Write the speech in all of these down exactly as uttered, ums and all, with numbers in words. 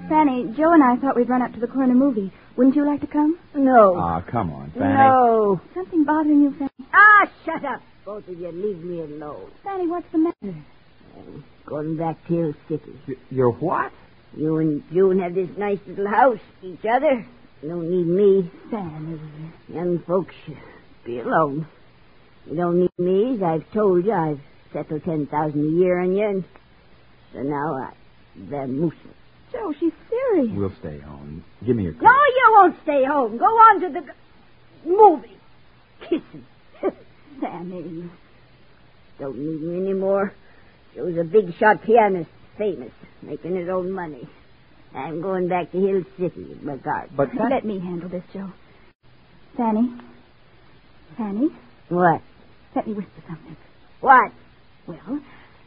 Fanny, Joe and I thought we'd run up to the corner movie. Wouldn't you like to come? No. Ah, come on, Fanny. No. Something bothering you, Fanny? Ah, shut up. Both of you, leave me alone. Fanny, what's the matter? I'm going back to Hill City. Y- You're what? You and June have this nice little house, each other. You don't need me. Fanny. Young folks should be alone. You don't need me, as I've told you. I've settled ten thousand a year on you, and so now I, they're moosing. Joe, she's serious. We'll stay home. Give me your coat. No, you won't stay home. Go on to the movie. Kissing. Fanny. Don't need me anymore. Joe's a big shot pianist, famous, making his own money. I'm going back to Hill City with my guard. But Fanny... Let me handle this, Joe. Fanny. Fanny. What? Let me whisper something. What? Well.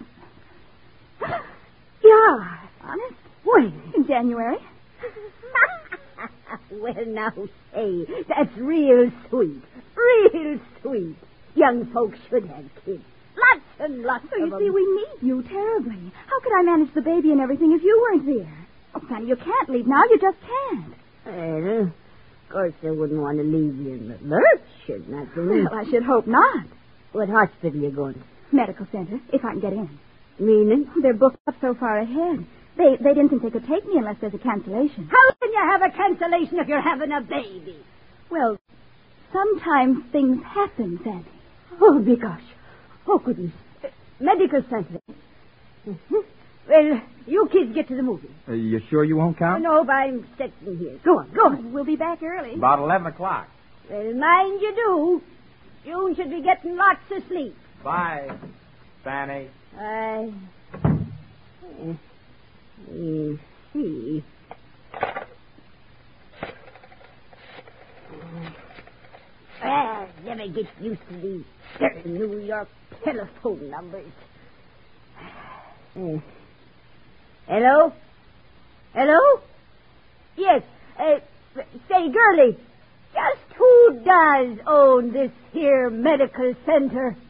Yeah. Honest? When? In January. Well, now, say, that's real sweet. Real sweet. Young folks should have kids. Lots and lots So you of them. see, we need you terribly. How could I manage the baby and everything if you weren't there? Oh, Fanny, you can't leave now. You just can't. Well, of course I wouldn't want to leave you in the lurch, should not you? Well, I should hope not. What hospital you going to? Medical center, if I can get in. Meaning? They're booked up so far ahead. They they didn't think they could take me unless there's a cancellation. How can you have a cancellation if you're having a baby? Well, sometimes things happen, Fanny. Oh, my gosh. Oh, goodness. Uh, medical center. Mm-hmm. Well, you kids get to the movie. Are you sure you won't Oh, come? no, but I'm sitting here. Go on, go on. We'll be back early. About eleven o'clock. Well, mind you do. June should be getting lots of sleep. Bye, Fanny. I... Uh, you see... Well, never get used to these certain New York telephone numbers. Uh, hello? Hello? Yes. Uh, say, girlie, just who does own this here medical center?